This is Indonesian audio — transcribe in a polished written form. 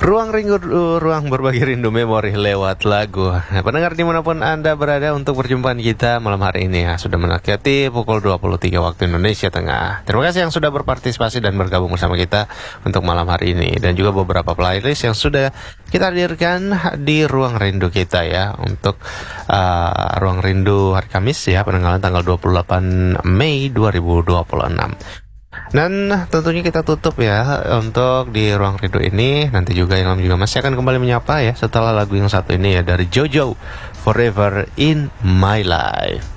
Ruang rindu, ruang berbagi rindu memori lewat lagu. Nah, pendengar dimanapun Anda berada, untuk perjumpaan kita malam hari ini sudah mendekati pukul 23 waktu Indonesia Tengah. Terima kasih yang sudah berpartisipasi dan bergabung bersama kita untuk malam hari ini. Dan juga beberapa playlist yang sudah kita hadirkan di ruang rindu kita ya. Untuk ruang rindu hari Kamis ya, penanggalan tanggal 28 Mei 2026. Dan tentunya kita tutup ya untuk di ruang rindu ini. Nanti juga Ilham juga masih akan kembali menyapa ya setelah lagu yang satu ini ya, dari Jojo, Forever in My Life.